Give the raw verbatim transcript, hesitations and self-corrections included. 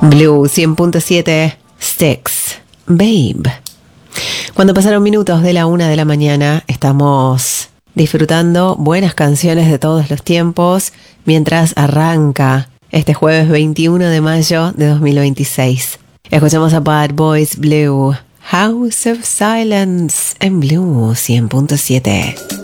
Blue cien punto siete, Styx, Babe. Cuando pasaron minutos de la una de la mañana, estamos disfrutando buenas canciones de todos los tiempos mientras arranca este jueves veintiuno de mayo de dos mil veintiséis. Escuchamos a Bad Boys Blue, House of Silence en Blue cien punto siete.